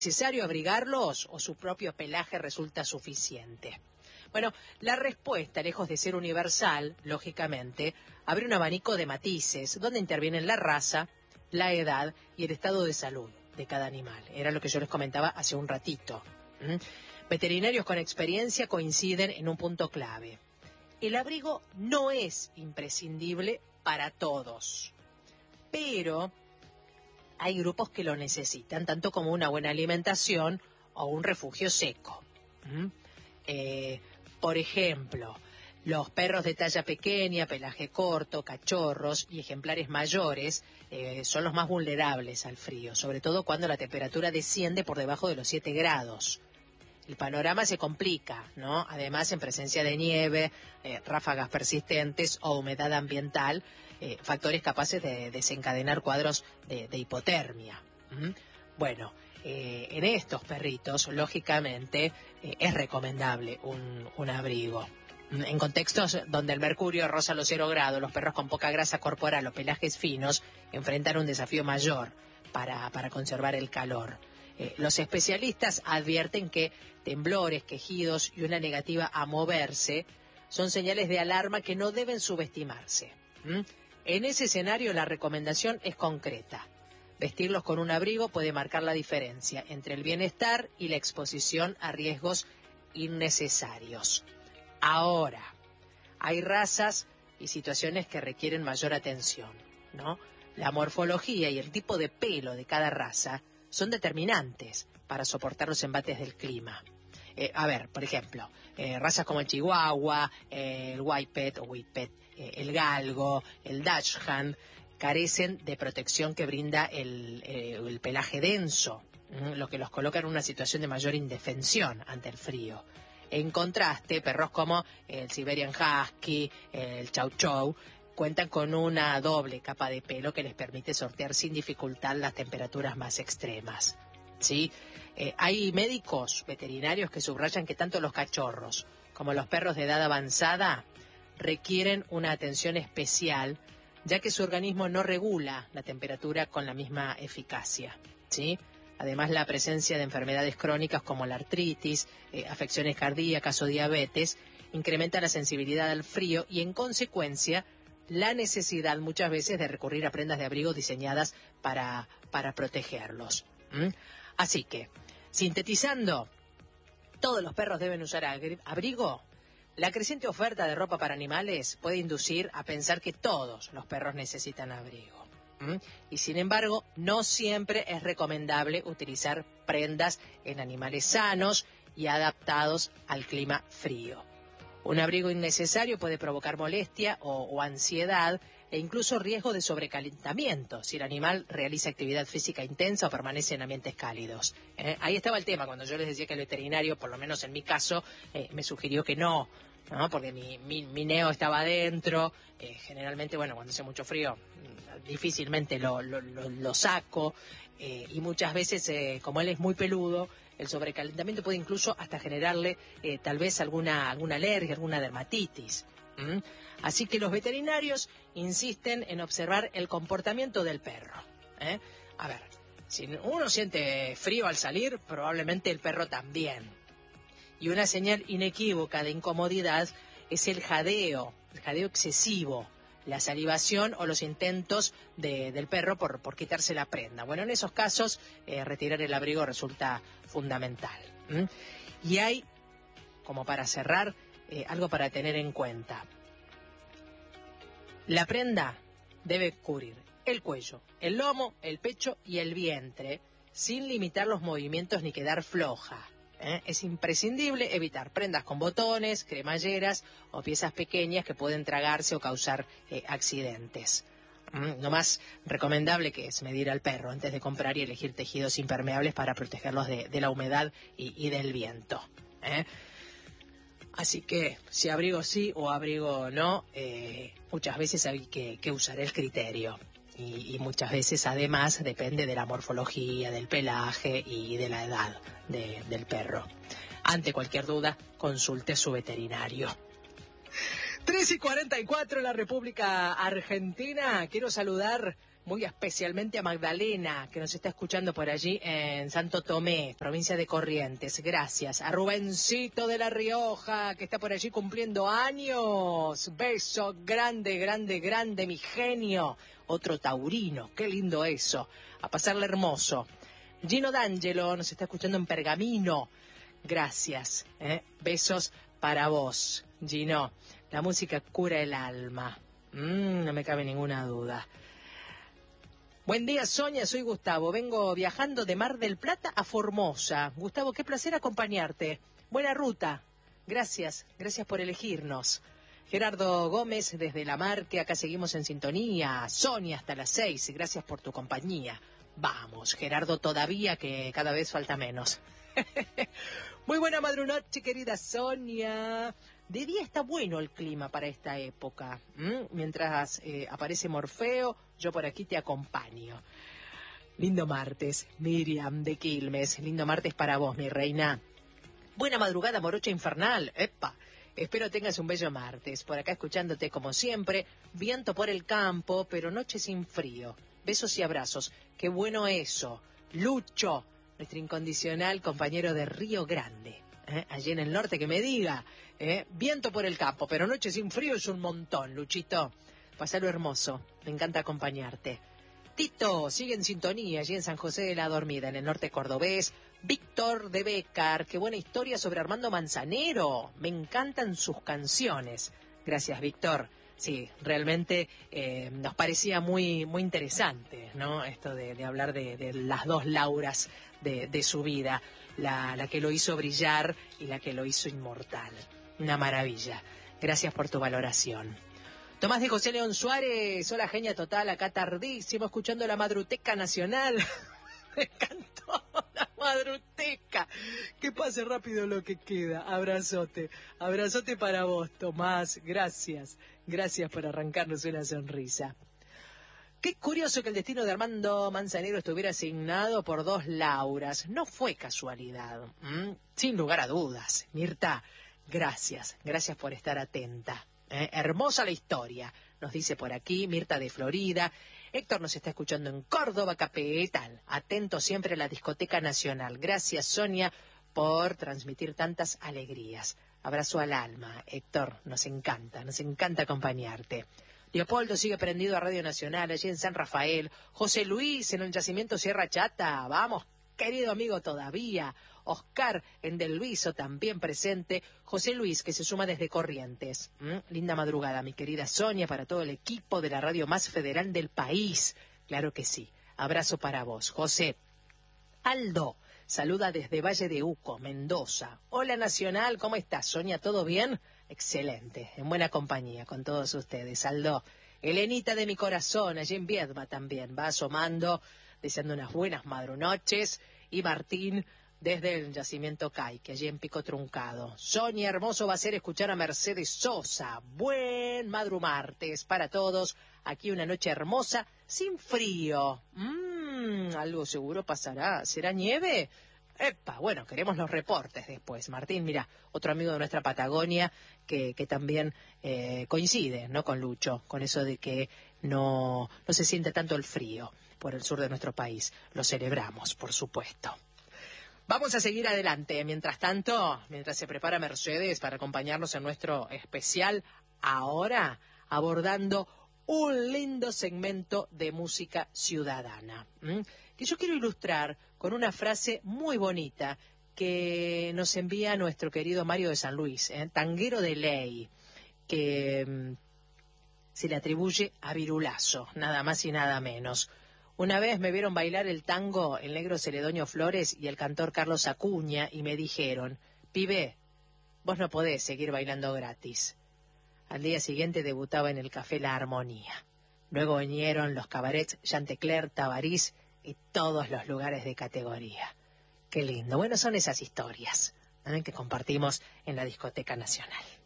necesario abrigarlos o su propio pelaje resulta suficiente? Bueno, la respuesta, lejos de ser universal, lógicamente, abre un abanico de matices donde intervienen la raza, la edad y el estado de salud de cada animal. Era lo que yo les comentaba hace un ratito. Veterinarios con experiencia coinciden en un punto clave. El abrigo no es imprescindible para todos, pero hay grupos que lo necesitan, tanto como una buena alimentación o un refugio seco. Por ejemplo, los perros de talla pequeña, pelaje corto, cachorros y ejemplares mayores son los más vulnerables al frío, sobre todo cuando la temperatura desciende por debajo de los 7 grados. El panorama se complica, ¿no? Además, en presencia de nieve, ráfagas persistentes o humedad ambiental, factores capaces de desencadenar cuadros de hipotermia. Bueno, en estos perritos, lógicamente, es recomendable un abrigo. En contextos donde el mercurio roza los 0 grados, los perros con poca grasa corporal o pelajes finos enfrentan un desafío mayor para conservar el calor. Los especialistas advierten que temblores, quejidos y una negativa a moverse son señales de alarma que no deben subestimarse. En ese escenario la recomendación es concreta. Vestirlos con un abrigo puede marcar la diferencia entre el bienestar y la exposición a riesgos innecesarios. Ahora, hay razas y situaciones que requieren mayor atención, ¿no? La morfología y el tipo de pelo de cada raza son determinantes para soportar los embates del clima. Por ejemplo, razas como el Chihuahua, el Whippet o Whippet, el Galgo, el Dachshund, carecen de protección que brinda el pelaje denso, lo que los coloca en una situación de mayor indefensión ante el frío. En contraste, perros como el Siberian Husky, el Chow Chow, cuentan con una doble capa de pelo que les permite sortear sin dificultad las temperaturas más extremas. ¿Sí? Hay médicos veterinarios que subrayan que tanto los cachorros como los perros de edad avanzada requieren una atención especial, ya que su organismo no regula la temperatura con la misma eficacia. ¿Sí? Además, la presencia de enfermedades crónicas como la artritis, afecciones cardíacas o diabetes incrementa la sensibilidad al frío y, en consecuencia, la necesidad muchas veces de recurrir a prendas de abrigo diseñadas para protegerlos. Así que, sintetizando, ¿todos los perros deben usar abrigo? La creciente oferta de ropa para animales puede inducir a pensar que todos los perros necesitan abrigo. Y sin embargo, no siempre es recomendable utilizar prendas en animales sanos y adaptados al clima frío. Un abrigo innecesario puede provocar molestia o ansiedad e incluso riesgo de sobrecalentamiento si el animal realiza actividad física intensa o permanece en ambientes cálidos. Ahí estaba el tema, cuando yo les decía que el veterinario, por lo menos en mi caso, me sugirió que no, porque mi neo estaba adentro. Generalmente, cuando hace mucho frío, difícilmente lo saco, y muchas veces, como él es muy peludo, el sobrecalentamiento puede incluso hasta generarle tal vez alguna alergia, alguna dermatitis. Así que los veterinarios insisten en observar el comportamiento del perro. Si uno siente frío al salir, probablemente el perro también. Y una señal inequívoca de incomodidad es el jadeo excesivo, la salivación o los intentos del perro por quitarse la prenda. En esos casos, retirar el abrigo resulta fundamental. Y hay, como para cerrar, algo para tener en cuenta. La prenda debe cubrir el cuello, el lomo, el pecho y el vientre, sin limitar los movimientos ni quedar floja. Es imprescindible evitar prendas con botones, cremalleras o piezas pequeñas que pueden tragarse o causar accidentes. Lo más recomendable que es medir al perro antes de comprar y elegir tejidos impermeables para protegerlos de la humedad y del viento. Así que si abrigo sí o abrigo no, muchas veces hay que usar el criterio. Y muchas veces además depende de la morfología, del pelaje y de la edad del perro. Ante cualquier duda, consulte a su veterinario. 3:44 en la República Argentina. Quiero saludar muy especialmente a Magdalena, que nos está escuchando por allí en Santo Tomé, provincia de Corrientes. Gracias. A Rubencito de La Rioja, que está por allí cumpliendo años. Beso grande, grande, grande, mi genio. Otro taurino, qué lindo eso. A pasarle hermoso. Gino D'Angelo nos está escuchando en Pergamino. Gracias. Besos para vos, Gino. La música cura el alma. No me cabe ninguna duda. Buen día, Sonia, soy Gustavo. Vengo viajando de Mar del Plata a Formosa. Gustavo, qué placer acompañarte. Buena ruta. Gracias por elegirnos. Gerardo Gómez desde La Marque, acá seguimos en sintonía. Sonia hasta las 6, gracias por tu compañía. Vamos, Gerardo, todavía que cada vez falta menos. Muy buena madrunoche, querida Sonia. De día está bueno el clima para esta época. Mientras aparece Morfeo, yo por aquí te acompaño. Lindo martes, Miriam de Quilmes. Lindo martes para vos, mi reina. Buena madrugada, morocha infernal. ¡Epa! Espero tengas un bello martes. Por acá escuchándote como siempre. Viento por el campo, pero noche sin frío. Besos y abrazos. ¡Qué bueno eso! Lucho, nuestro incondicional compañero de Río Grande. Allí en el norte, que me diga. Viento por el campo, pero noche sin frío es un montón, Luchito. Pasalo hermoso, me encanta acompañarte. Tito, sigue en sintonía, allí en San José de la Dormida, en el norte cordobés. Víctor de Bécar, qué buena historia sobre Armando Manzanero. Me encantan sus canciones. Gracias, Víctor. Sí, realmente nos parecía muy interesante, ¿no? Esto de hablar de las dos Lauras de su vida. La que lo hizo brillar y la que lo hizo inmortal. Una maravilla. Gracias por tu valoración. Tomás de José León Suárez, hola genia total, acá tardísimo, escuchando la Madruteca Nacional. Me encantó la Madruteca. Que pase rápido lo que queda. Abrazote para vos, Tomás. Gracias por arrancarnos una sonrisa. Qué curioso que el destino de Armando Manzanero estuviera asignado por dos Lauras. No fue casualidad. Sin lugar a dudas. Mirta, gracias por estar atenta. Hermosa la historia, nos dice por aquí Mirta de Florida. Héctor nos está escuchando en Córdoba, capital. Atento siempre a la Discoteca Nacional. Gracias, Sonia, por transmitir tantas alegrías. Abrazo al alma, Héctor. Nos encanta acompañarte. Leopoldo sigue prendido a Radio Nacional, allí en San Rafael. José Luis en el yacimiento Sierra Chata. Vamos, querido amigo, todavía. Oscar en Del Luiso también presente. José Luis, que se suma desde Corrientes. Linda madrugada, mi querida Sonia, para todo el equipo de la radio más federal del país. Claro que sí. Abrazo para vos, José. Aldo saluda desde Valle de Uco, Mendoza. Hola Nacional, ¿cómo estás, Sonia? ¿Todo bien? Excelente, en buena compañía con todos ustedes, Aldo. Elenita de mi corazón, allí en Viedma también, va asomando, deseando unas buenas madrunoches. Y Martín, desde el yacimiento Caique, allí en Pico Truncado. Sonia, hermoso va a ser escuchar a Mercedes Sosa. Buen madrumartes para todos. Aquí una noche hermosa, sin frío. Algo seguro pasará. ¿Será nieve? Epa, bueno, queremos los reportes después. Martín, mira, otro amigo de nuestra Patagonia que también coincide, ¿no?, con Lucho, con eso de que no se siente tanto el frío por el sur de nuestro país. Lo celebramos, por supuesto. Vamos a seguir adelante. Mientras tanto, mientras se prepara Mercedes para acompañarnos en nuestro especial, ahora abordando un lindo segmento de música ciudadana, que yo quiero ilustrar con una frase muy bonita que nos envía nuestro querido Mario de San Luis, tanguero de ley, que se le atribuye a Virulazo, nada más y nada menos. Una vez me vieron bailar el tango el negro Celedonio Flores y el cantor Carlos Acuña y me dijeron: pibe, vos no podés seguir bailando gratis. Al día siguiente debutaba en el Café La Armonía. Luego vinieron los cabarets Chantecler, Tabarís y todos los lugares de categoría. Qué lindo. Bueno, son esas historias que compartimos en la Discoteca Nacional.